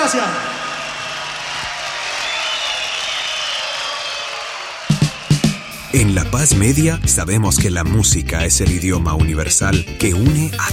gracias. En La Paz Media sabemos que la música es el idioma universal que une a